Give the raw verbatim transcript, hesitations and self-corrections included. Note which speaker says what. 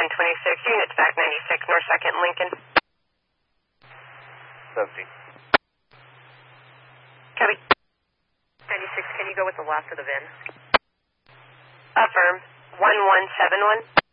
Speaker 1: one twenty-six, units back ninety-six, North second, Lincoln.
Speaker 2: seventeen.
Speaker 1: Copy.
Speaker 3: ninety-six, can you go with the left of the V I N?
Speaker 1: Affirm. one one seven one.